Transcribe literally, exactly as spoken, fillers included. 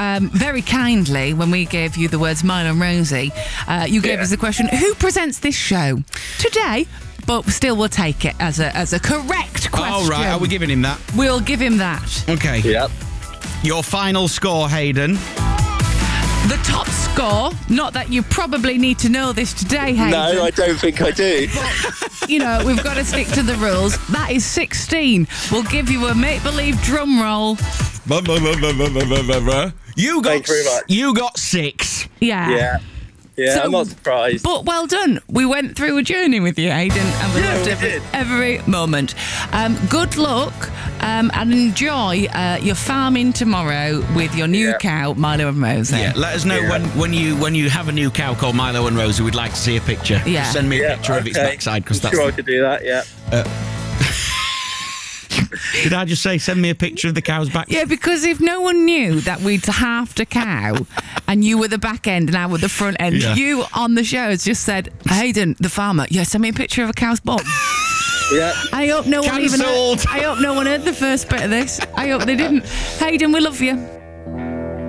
um, very kindly, when we gave you the words Milo and Rosie, uh, you gave Yeah. us the question, who presents this show? Today, but still we'll take it as a as a correct question. All right, are we giving him that? We'll give him that. Okay. Yep. Your final score, Hayden. The top score, not that you probably need to know this today, Hayden. No, I don't think I do. You know, we've got to stick to the rules. That is sixteen. We'll give you a make-believe drum roll. You got Thank you very much. You got six. Yeah. Yeah. Yeah, So- I'm not surprised. But well done. We went through a journey with you, Hayden, and we Yeah, loved we every, did. every moment. Um, good luck um, and enjoy uh, your farming tomorrow with your new Yeah. cow, Milo and Rosie. Yeah, let us know Yeah. when, when you when you have a new cow called Milo and Rosie. We'd like to see a picture. Yeah. Just send me a Yeah, picture of its okay. backside because I'm that's. sure I could do that, yeah. Did I just say send me a picture of the cow's back? Yeah, because if no one knew that we'd halved a cow and you were the back end and I were the front end, Yeah. you on the show has just said, Hayden, the farmer, yeah, send me a picture of a cow's bum. Yeah. I hope no one even heard, Cancelled. I hope no one heard the first bit of this. I hope they didn't. Hayden, we love you.